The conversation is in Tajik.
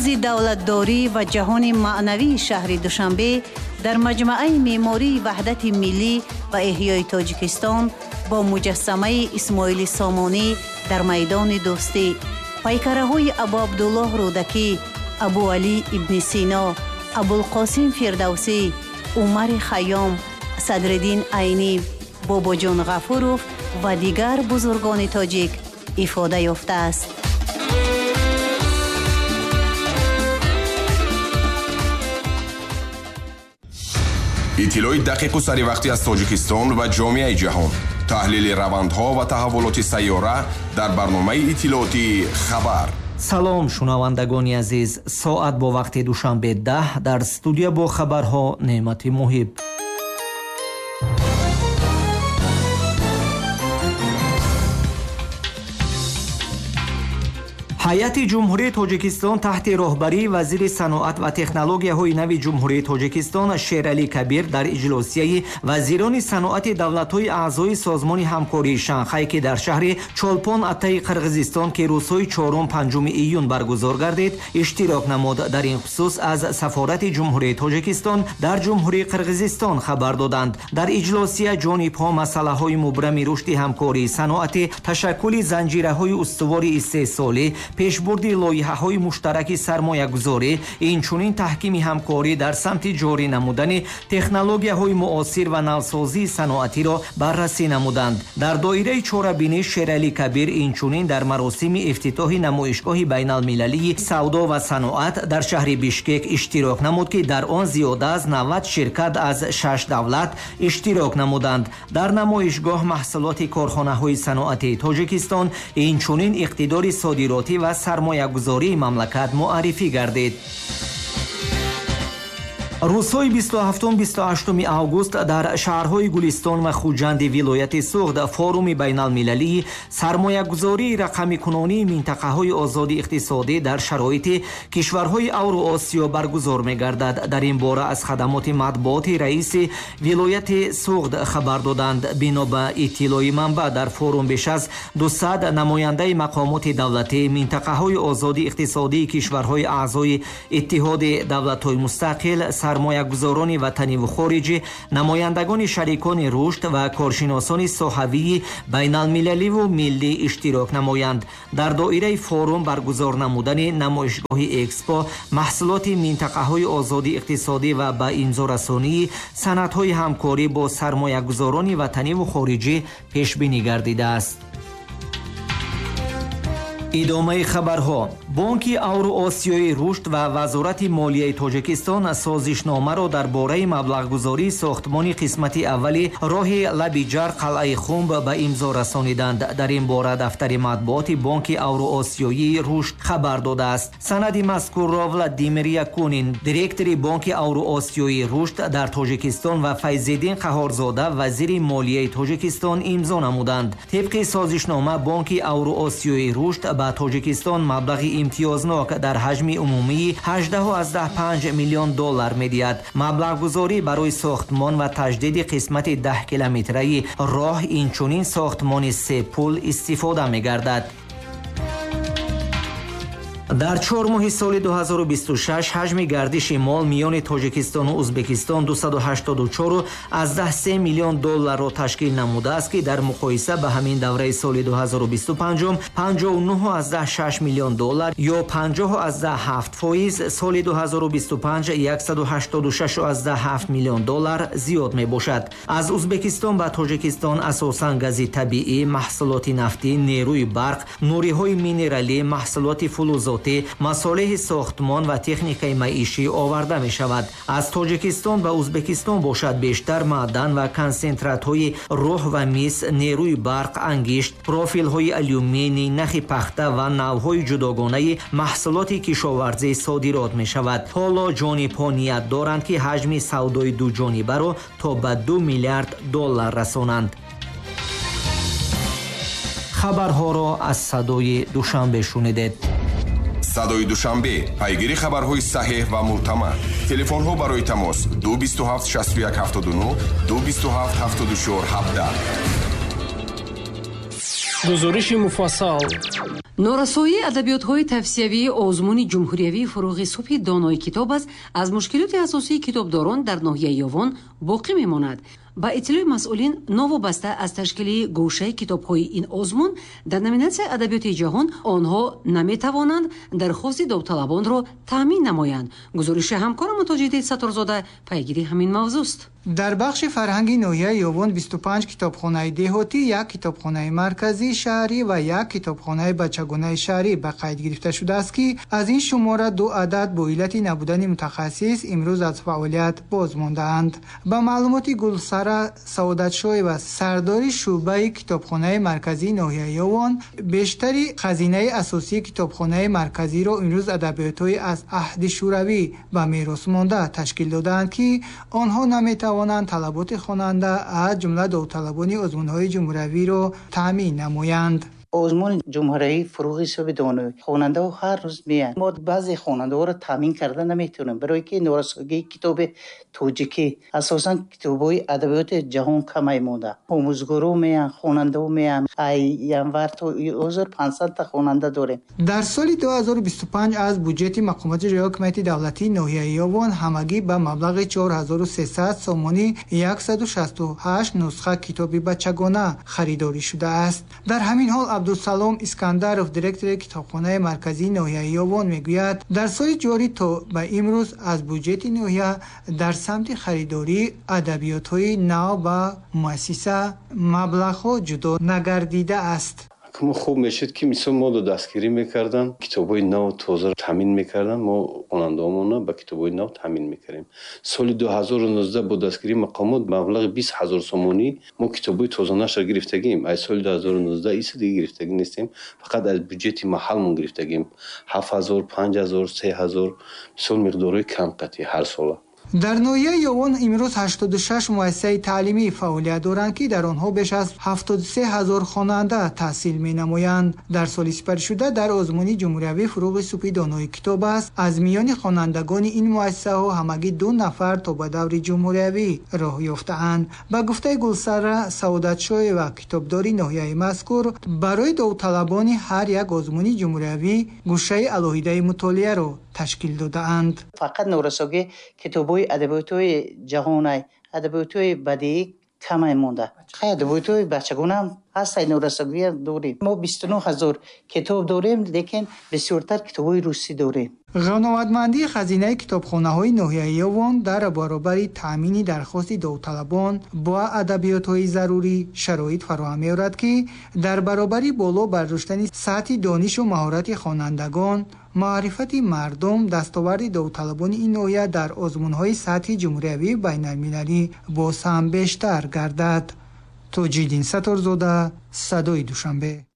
рамзи давлатдорӣ ва ҷаҳони маънавии шаҳри Душанбе дар маҷмаъаи меъмории ваҳдати миллӣ ва эҳёи Тоҷикистон бо муҷассамаи Исмоили Сомонӣ дар майдони дӯстӣ, пайкараҳои Абу Абдуллоҳ Рӯдакӣ, Абу Алӣ ибни Сино, Абулқосим Фирдавсӣ, Умари Хайём, Садриддин Айнӣ, Бобоҷон Ғафуров ва дигар бузургони тоҷик ифода ёфтааст. иттилои дақиқу саривақтӣ аз Тоҷикистон ва ҷомеаи ҷаҳон. таҳлили равандҳо ва таҳаввулоти сайёра дар барномаи иттилооти хабар. салом шунавандагони азиз, соат бо вақти душанбе 10 дар студия бо хабарҳо Неъмати Муҳиб. ҳайати ҷумҳурии Тоҷикистон таҳти роҳбарии вазири саноат ва технологияҳои нави ҷумҳурии Тоҷикистон Шералӣ Кабир дар иҷлосияи вазирони саноати давлатҳои аъзои созмони ҳамкории Шанхай ки дар шаҳри Чолпон Атаи Қирғизистон ки рӯзҳои 4-5 июн баргузор гардид, иштирок намуд. Дар ин хусус аз сафорати ҷумҳурии Тоҷикистон дар ҷумҳурии Қирғизистон хабар доданд. Дар иҷлосия ҷонибҳо масъалаҳои мубрами рушди ҳамкории саноати, ташаккули занҷираҳои устувори истеҳсолӣ, пешбурди лоиҳаҳои муштараки сармоягузорӣ, инчунин таҳкими ҳамкорӣ дар самти ҷорӣ намудани технологияҳои муосир ва навсозии саноатиро баррасӣ намуданд. Дар доираи чорабинӣ Шералӣ Кабир инчунин дар маросими ифтитоҳи намоишгоҳи байналмилалии савдо ва саноат дар шаҳри Бишкек иштирок намуд ки дар он зиёда аз 90 ширкат аз 6 давлат иштирок намуданд. Дар намоишгоҳ маҳсулоти корхонаҳои саноатии Тоҷикистон, инчунин иқтидори содиротӣ ва сармоягузории мамлакат муаррифӣ гардид. рӯзҳои 27-28 август дар шаҳрҳои Гулистон ва Хуҷанди вилояти Суғд форуми байналмилалии сармоягузории рақамикунонии минтақаҳои озоди иқтисодӣ дар шароити кишварҳои Авроосиё баргузор мегардад. Дар ин бора аз хадамоти матбуоти раиси вилояти Суғд хабар доданд. бино ба иттилои манбаъ, дар форум беш аз 200 намояндаи мақомоти давлатӣ, минтақаҳои озоди иқтисодии кишварҳои аъзои Иттиҳоди давлатҳои мустақил, сармоягузорони ватаниву хориҷӣ, намояндагони шарикони рушд ва коршиносони соҳавии байналмилаливу миллӣ иштирок намоянд. Дар доираи форум баргузор намудани намоишгоҳи Экспо маҳсулоти минтақаҳои озоди иқтисодӣ ва ба имзорасонии санадҳои ҳамкорӣ бо сармоягузорони ватаниву хориҷӣ пешбинӣ гардидааст. идомаи хабарҳо. Бонки Авроосиёи рушд ва Вазорати молияи Тоҷикистон созишномаро дар бораи маблағгузории сохтмони қисмати аввали роҳи Лабиҷар қалъаи Хумб ба имзо расониданд. Дар ин бора дафтари матбуоти Бонки Авроосиёии рушд хабар додааст. Санади мазкурро Владимир Якунин, директори Бонки Авроосиёии рушд дар Тоҷикистон ва Файзиддин Қаҳорзода, вазири молияи Тоҷикистон имзо намуданд. Тибқи созишнома Бонки Авроосиёии рушд ба Тоҷикистон маблағи имтиёзнок дар ҳаҷми умумии $18.5 миллион медиҳад. Маблағгузорӣ барои сохтмон ва таҷдиди қисмати 10 километраи роҳ, инчунин сохтмони сепул истифода мегардад. дар 4 моҳи соли 2026 ҳаҷми гардиши мол миёни Тоҷикистону Узбекистон $284.3 миллион ташкил намудааст ки дар муқоиса ба ҳамин давраи соли 2025 $59.6 миллион ё 50.7%, соли 2025 $186.7 миллион зиёд мебошад. аз Узбекистон ба Тоҷикистон асосан гази табиӣ, маҳсулоти нафтӣ, нерӯи барқ, нуриҳои минералӣ, маҳсулоти фулузотӣ, масолиҳи сохтмон ва техникаи маишӣ оварда мешавад. аз Тоҷикистон ба Узбекистон бошад бештар маъдан ва консентратҳои рӯҳ ва мис, нерӯи барқ, ангишт, профилҳои алюминий, нахи пахта ва навъҳои ҷудогонаи маҳсулоти кишоварзӣ содирот мешавад. ҳоло ҷонибҳо ният доранд ки ҳаҷми савдои дуҷонибаро то ба $2 миллиард расонанд. хабарҳоро аз садои Душанбе шунидед. садои Душанбе, пайгири хабарҳои саҳеҳ ва муътамад. Телефонҳо барои тамос 227 61 79 227 74 17. гузориши муфассал норасоии адабиётҳои тавсиявии озмуни ҷумҳуриявии фурӯғи субҳи донои китоб аст аз мушкилоти асосии китобдорон дар ноҳияи Ёвон боқӣ мемонад. ба иттилои масъулин новобаста аз ташкили гӯшаи китобҳои ин озмун дар номинатсияи адабиёти ҷаҳон онҳо наметавонанд дархости довталабонро таъмин намоянд. гузориши ҳамкорам Тоҷиддин Сатторзода пайгири ҳамин мавзӯст. дар бахши фарҳанги ноҳияи Ёвон 25 китобхонаи деҳотӣ, 1 китобхонаи марказии шаҳрӣ ва 1 китобхонаи бачагонаи шаҳрӣ ба қайд гирифта шудааст ки аз ин шумора 2 адад бо иллати набудани мутахассис имрӯз аз фаъолият боз мондаанд. ба маълумоти Гулсара Саодатшоева, сардори шуъбаи китобхонаи марказии ноҳияи Ёвон, бештари хазинаи асосии китобхонаи марказиро имрӯз адабиётҳои аз аҳди шӯравӣ ба мерос монда ташкил додаанд ки онҳо наметавонанд талаботи хонанда аз ҷумла довталабони озмунҳои ҷумҳуриявиро таъмин намоянд. озмуни ҷумҳуриявии фурӯғи субҳи доноӣ хонандаҳо ҳар рӯз меянд. мо баъзе хонандаҳоро таъмин карда наметавонем, барои ки норасогии китоби тоҷикӣ асосан китобҳои адабиёти ҷаҳон камай монда. омӯзгору меянд, хонандаҳо меянд, январ то 1500 та хонанда дорем. дар соли 2025 аз буҷети мақомоти ҷои ҳокимияти давлатии ноҳияи Ёвон ҳамагӣ ба маблағи 4300 сомонӣ 168 нусха китоби бачагона харидорӣ шудааст. дар ҳамин ҳол Абдусалом Искандаров, директори китобхонаи марказии ноҳияи Ёвон мегӯяд, дар соли ҷорӣ то ба имрӯз аз буҷети ноҳия дар самти харидории адабиётҳои нав ба муассиса маблағҳо ҷудо нагардидааст. мо хуб мешуд ки мисол мо дастгирӣ мекардан, китобҳои нав тоза таъмин мекардан, мо хонандаҳомона ба китобҳои нав таъмин мекардем. соли 2019 бо дастгирии мақомот маблағи 20 000 сомонӣ мо китобҳои тозанашро гирифтагим. аз соли 2019 иса дига гирифтагӣ нестем, фақат аз бюҷети маҳалмон гирифтагим. 7000, 5000, 3000 мисол миқдорҳои камқати ҳар сола. дар ноҳияи Ёвон имрӯз 86 муассисаи таълимӣ фаъолият доранд ки дар онҳо беш аз 73 000 хонанда таҳсил менамоянд. дар соли сипаришуда дар озмуни ҷумҳуриявии фурӯғи субҳи донои китоб аст аз миёни хонандагони ин муассисаҳо ҳамагӣ 2 нафар то ба даври ҷумҳуриявӣ роҳ ёфтаанд. ба гуфтаи Гулсара Саодатшоева, китобдори ноҳияи мазкур, барои довталабони ҳар як озмуни ҷумҳуриявӣ гӯшаи алоҳидаи мутолиаро ташкил додаанд. фақат норасогии китобҳои адабиётҳои ҷаҳонай, адабиётҳои бадиӣ камай монда. адабиётҳои бачагона ҳам ҳастаи норасогӣ дорем. мо 29 000 китоб дорем, лекин бисёртар китобҳои русӣ дорем. ғановатмандии хазинаи китобхонаҳои ноҳияи Ёвон дар баробари таъмини дархости довталабон ба адабиётҳои зарурӣ шароит фароҳам меорад ки дар баробари боло бардоштани сатҳи донишу маҳорати хонандагон, маърифати мардум, дастоварди довталабони ин ноҳия дар озмунҳои сатҳи ҷумҳуриявии байналмилалӣ боз ҳам бештар гардад. Тоҷиддин Сатторзода, Садои Душанбе.